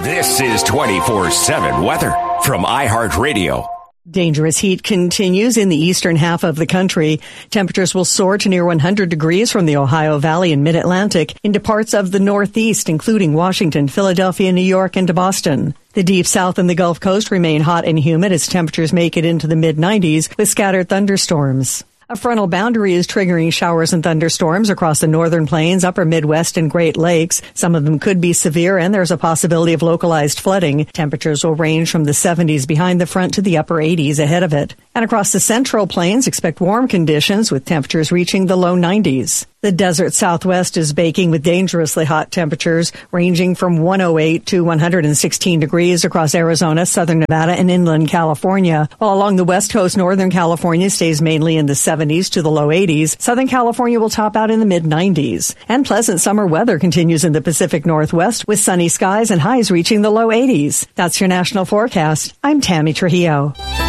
This is 24/7 weather from iHeartRadio. Dangerous heat continues in the eastern half of the country. Temperatures will soar to near 100 degrees from the Ohio Valley and Mid-Atlantic into parts of the Northeast, including Washington, Philadelphia, New York, and to Boston. The deep south and the Gulf Coast remain hot and humid as temperatures make it into the mid-90s with scattered thunderstorms. A frontal boundary is triggering showers and thunderstorms across the northern plains, upper Midwest, and Great Lakes. Some of them could be severe, and there's a possibility of localized flooding. Temperatures will range from the 70s behind the front to the upper 80s ahead of it. And across the central plains, expect warm conditions with temperatures reaching the low 90s. The desert southwest is baking with dangerously hot temperatures ranging from 108 to 116 degrees across Arizona, southern Nevada, and inland California. While along the west coast, northern California stays mainly in the 70s to the low 80s. Southern California will top out in the mid-90s. And pleasant summer weather continues in the Pacific Northwest with sunny skies and highs reaching the low 80s. That's your national forecast. I'm Tammy Trujillo.